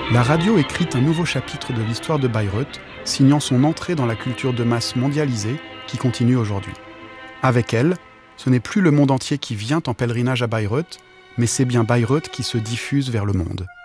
La radio écrit un nouveau chapitre de l'histoire de Bayreuth, signant son entrée dans la culture de masse mondialisée qui continue aujourd'hui. Avec elle, ce n'est plus le monde entier qui vient en pèlerinage à Bayreuth, mais c'est bien Bayreuth qui se diffuse vers le monde.